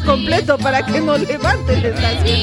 completo para que no levante el estación.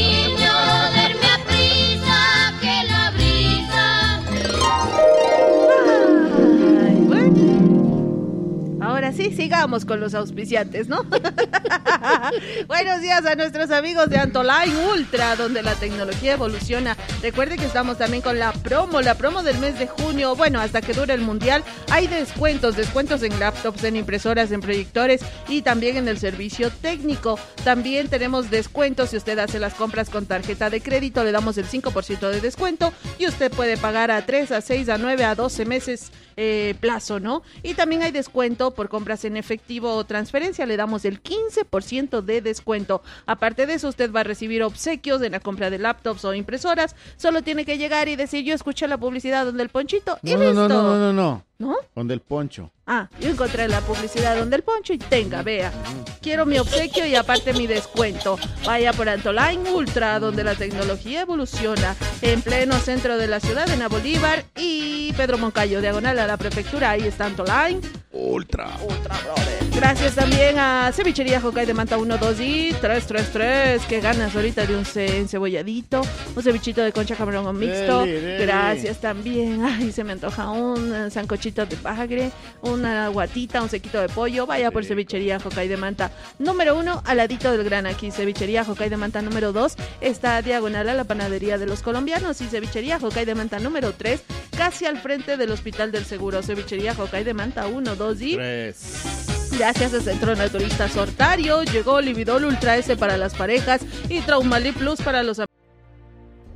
Ay, bueno. Ahora sí, sigamos con los auspiciantes, ¿no? Buenos días a nuestros amigos de Antoline Ultra, donde la tecnología evoluciona. Recuerde que estamos también con la promo del mes de junio. Bueno, hasta que dure el mundial. Hay descuentos en laptops, en impresoras, en proyectores y también en el servicio técnico. También tenemos descuentos si usted hace las compras con tarjeta de crédito. Le damos el 5% de descuento y usted puede pagar a 3, a 6, a 9, a 12 meses plazo, ¿no? Y también hay descuento por compras en efectivo o transferencia. Le damos el 15% de descuento. Aparte de eso, usted va a recibir obsequios en la compra de laptops o impresoras. Solo tiene que llegar y decir, yo escuché la publicidad donde el Ponchito y listo. No. ¿No? Donde el Poncho. Ah, yo encontré la publicidad donde el Poncho y tenga, vea. Quiero mi obsequio y aparte mi descuento. Vaya por Antoline Ultra, donde la tecnología evoluciona. En pleno centro de la ciudad, en Bolívar y Pedro Moncayo, diagonal a la prefectura. Ahí está Antoline Ultra, brother. Gracias también a Cevichería Jocay de Manta 1, 2 y 3. Que ganas ahorita de un encebollladito, un cevichito de concha camarón o mixto. Deli. Gracias también. Ay, se me antoja un sancochito de bagre, una guatita, un sequito de pollo. Vaya por Cevichería Jocay de Manta número 1, al ladito del Gran Aquí. Cevichería Jocay de Manta número 2 está diagonal a la panadería de los colombianos. Y Cevichería Jocay de Manta número 3, casi al frente del Hospital del Seguro. Cevichería Jocay de Manta 1, 2 y 3. Gracias a Centro Naturista Sortario, llegó Lividol Ultra S para las parejas y Traumali Plus para los amigos.